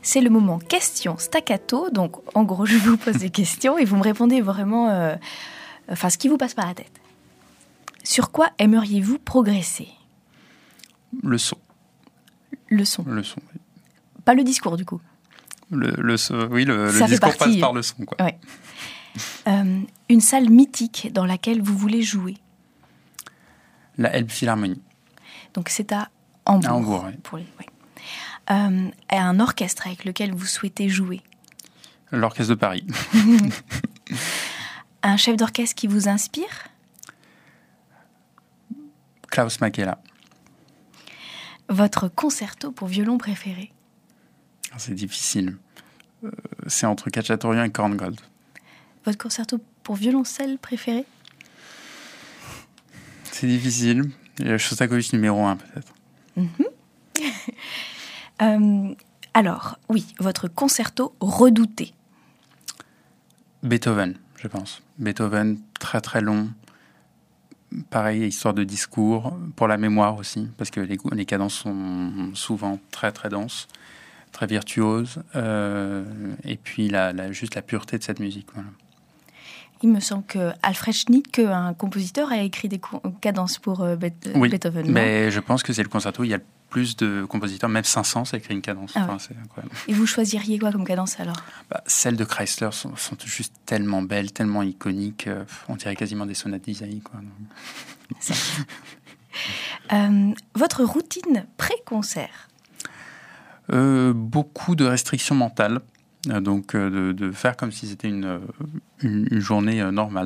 c'est le moment question staccato. Donc, en gros, je vous pose des questions et vous me répondez vraiment ce qui vous passe par la tête. Sur quoi aimeriez-vous progresser ? Le son. Le son. Le son, oui. Pas le discours, du coup. Le discours passe par le son, quoi. Ouais. Une salle mythique dans laquelle vous voulez jouer ? La Elbphilharmonie. Donc, c'est à Hambourg. À Hambourg, oui. Et un orchestre avec lequel vous souhaitez jouer ? L'Orchestre de Paris. Un chef d'orchestre qui vous inspire ? Klaus Makela. Votre concerto pour violon préféré ? C'est difficile. C'est entre Khachaturian et Korngold. Votre concerto pour violoncelle préféré ? C'est difficile. Shostakovich numéro 1, peut-être. Alors, oui, votre concerto redouté ? Beethoven, je pense. Beethoven, très très long. Pareil, histoire de discours, pour la mémoire aussi, parce que les cadences sont souvent très très denses, très virtuoses, et puis juste la pureté de cette musique. Voilà. Il me semble que Alfred Schnittke, un compositeur, a écrit des cadences pour Beethoven. Mais je pense que c'est le concerto où il y a le plus de compositeurs, même 500, ça écrit une cadence. C'est incroyable. Et vous choisiriez quoi comme cadence alors ? Celles de Kreisler sont juste tellement belles, tellement iconiques, on dirait quasiment des sonates d'Isaïe, quoi. Votre routine pré-concert ? Beaucoup de restrictions mentales, donc de faire comme si c'était une journée normale.